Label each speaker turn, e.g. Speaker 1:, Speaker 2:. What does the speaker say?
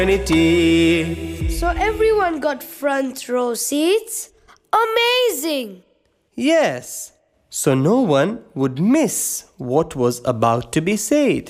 Speaker 1: Unity.
Speaker 2: So everyone got front row seats? Amazing!
Speaker 1: Yes, so no one would miss what was about to be said.